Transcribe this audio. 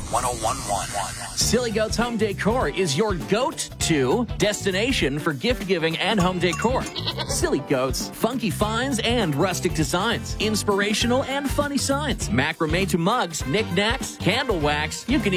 1011. Silly Goats Home Decor is your go-to destination for gift giving and home decor. Silly Goats, funky finds and rustic designs, inspirational and funny signs, macrame to mugs, knickknacks, candle wax. You can